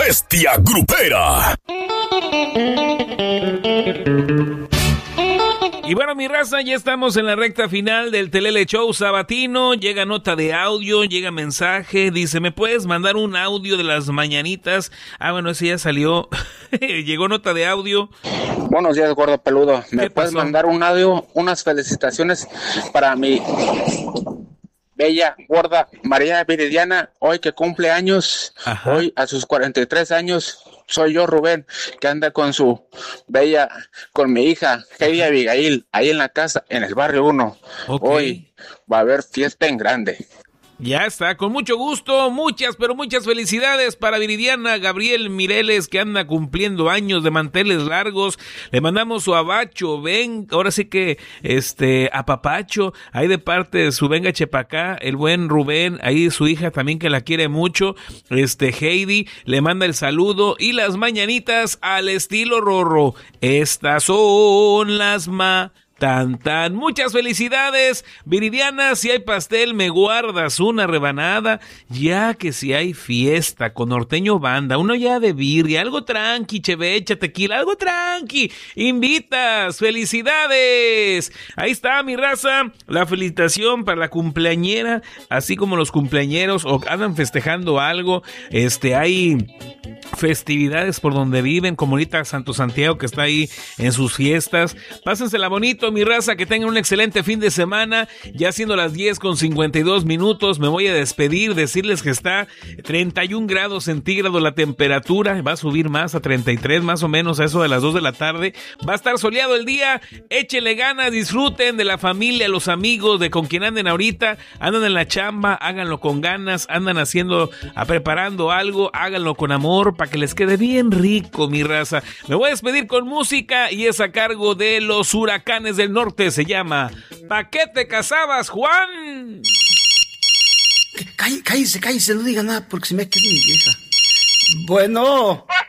bestia grupera. Y bueno, mi raza, ya estamos en la recta final del Telele Show sabatino. Llega nota de audio, llega mensaje, dice, ¿me puedes mandar un audio de las mañanitas? Ah, bueno, ese ya salió. Llegó nota de audio. Buenos días, gordo peludo. ¿Me puedes pasó? mandar un audio, unas felicitaciones para mi bella, gorda María Viridiana, hoy que cumple años? Ajá. Hoy a sus 43 años? Soy yo, Rubén, que anda con su bella, con mi hija, Heidi Abigail, ahí en la casa, en el barrio 1. Ok. Hoy va a haber fiesta en grande. Ya está, con mucho gusto, muchas, pero muchas felicidades para Viridiana Gabriel Mireles, que anda cumpliendo años de manteles largos. Le mandamos su abacho, ven, ahora sí que, apapacho, ahí de parte de su venga Chepacá, el buen Rubén, ahí su hija también que la quiere mucho, Heidi, le manda el saludo y las mañanitas al estilo Rorro. Estas son las tan. Muchas felicidades, Viridiana. Si hay pastel, me guardas una rebanada. Ya que si hay fiesta con norteño banda, uno ya de birria, algo tranqui, chevecha, tequila, algo tranqui. Invitas, felicidades. Ahí está, mi raza. La felicitación para la cumpleañera, así como los cumpleañeros o andan festejando algo. Hay festividades por donde viven, como ahorita Santo Santiago que está ahí en sus fiestas. Pásensela bonito, mi raza, que tengan un excelente fin de semana. Ya siendo las 10:52, me voy a despedir, decirles que está 31 grados centígrados la temperatura, va a subir más a 33 más o menos a eso de las 2 de la tarde. Va a estar soleado el día, échenle ganas, disfruten de la familia, los amigos, de con quien anden ahorita, andan en la chamba, háganlo con ganas, andan preparando algo, háganlo con amor para que les quede bien rico, mi raza. Me voy a despedir con música y es a cargo de los Huracanes del Norte. Se llama ¿Pa' qué te casabas, Juan? Cállese, no diga nada porque se me queda mi vieja. Bueno.